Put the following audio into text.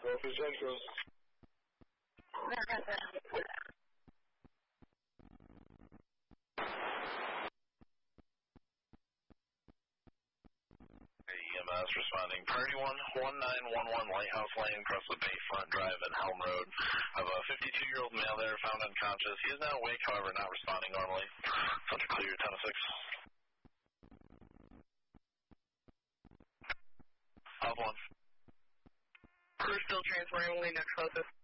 Norfolk Central. EMS responding. Priority 11911 Lighthouse Lane, across the Bayfront Drive and Helm Road. I have a 52-year-old male there, found unconscious. He is now awake, however, not responding normally. Subject clear, 10-6. Up 1. Crew still transferring, only next closest.